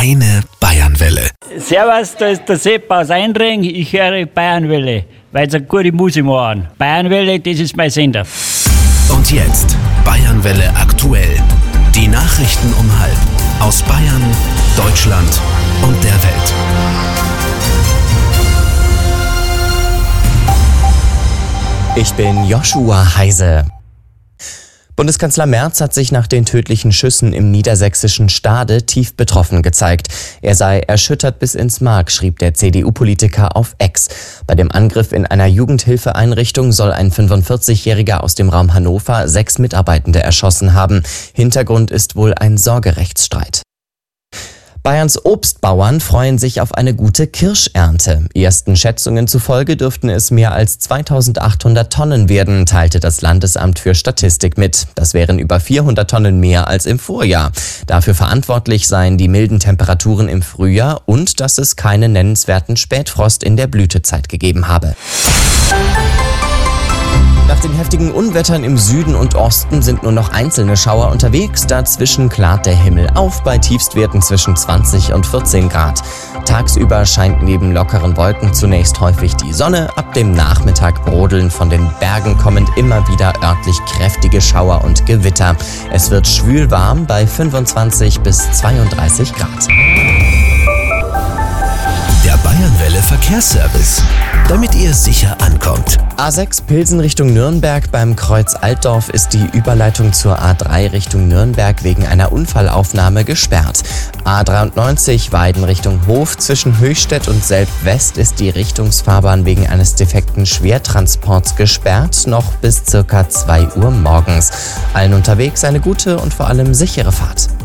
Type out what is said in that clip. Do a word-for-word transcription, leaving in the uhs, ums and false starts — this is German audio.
Deine Bayernwelle. Servus, da ist der Sepp aus Eindring. Ich höre Bayernwelle, weil sie eine gute Musik machen. Bayernwelle, das ist mein Sender. Und jetzt Bayernwelle aktuell. Die Nachrichten um halb aus Bayern, Deutschland und der Welt. Ich bin Joshua Heise. Bundeskanzler Merz hat sich nach den tödlichen Schüssen im niedersächsischen Stade tief betroffen gezeigt. Er sei erschüttert bis ins Mark, schrieb der C D U-Politiker auf X. Bei dem Angriff in einer Jugendhilfeeinrichtung soll ein fünfundvierzigjähriger aus dem Raum Hannover sechs Mitarbeitende erschossen haben. Hintergrund ist wohl ein Sorgerechtsstreit. Bayerns Obstbauern freuen sich auf eine gute Kirschernte. Ersten Schätzungen zufolge dürften es mehr als zweitausendachthundert Tonnen werden, teilte das Landesamt für Statistik mit. Das wären über vierhundert Tonnen mehr als im Vorjahr. Dafür verantwortlich seien die milden Temperaturen im Frühjahr und dass es keinen nennenswerten Spätfrost in der Blütezeit gegeben habe. Nach den heftigen Unwettern im Süden und Osten sind nur noch einzelne Schauer unterwegs. Dazwischen klart der Himmel auf bei Tiefstwerten zwischen zwanzig und vierzehn Grad. Tagsüber scheint neben lockeren Wolken zunächst häufig die Sonne. Ab dem Nachmittag brodeln von den Bergen kommend immer wieder örtlich kräftige Schauer und Gewitter. Es wird schwül warm bei fünfundzwanzig bis zweiunddreißig Grad. Der Bayernwelle Verkehrsservice, damit ihr sicher ankommt. A sechs Pilsen Richtung Nürnberg. Beim Kreuz Altdorf ist die Überleitung zur A drei Richtung Nürnberg wegen einer Unfallaufnahme gesperrt. A dreiundneunzig Weiden Richtung Hof. Zwischen Höchstädt und Selb-West ist die Richtungsfahrbahn wegen eines defekten Schwertransports gesperrt, noch bis circa zwei Uhr morgens. Allen unterwegs eine gute und vor allem sichere Fahrt.